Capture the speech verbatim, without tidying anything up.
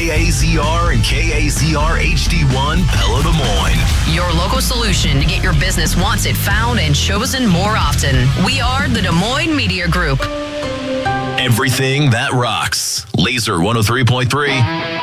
K A Z R and K A Z R H D one Pella Des Moines. Your local solution to get your business wants it found and chosen more often. We are the Des Moines Media Group. Everything that rocks. Laser one oh three point three.